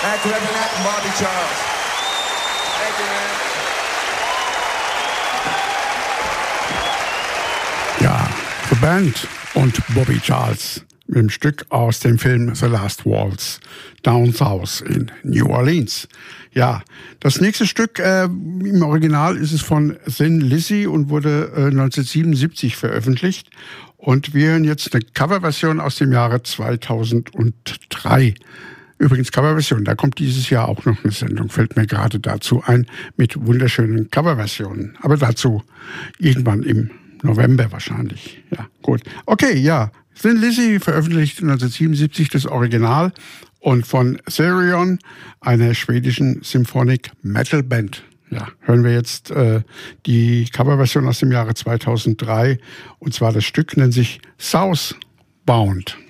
to Evan Knapp and Bobby Charles. Thank you, man. Ja, The Band und Bobby Charles mit dem Stück aus dem Film The Last Waltz, Down South in New Orleans. Ja, das nächste Stück, im Original ist es von Thin Lizzy und wurde 1977 veröffentlicht. Und wir hören jetzt eine Coverversion aus dem Jahre 2003. Übrigens Coverversion, da kommt dieses Jahr auch noch eine Sendung, fällt mir gerade dazu ein, mit wunderschönen Coverversionen. Aber dazu irgendwann im November wahrscheinlich. Ja, gut. Okay, ja. Thin Lizzy veröffentlicht 1977 das Original und von Therion, einer schwedischen Symphonic Metal Band. Ja, hören wir jetzt die Coverversion aus dem Jahre 2003. Und zwar das Stück nennt sich Southbound.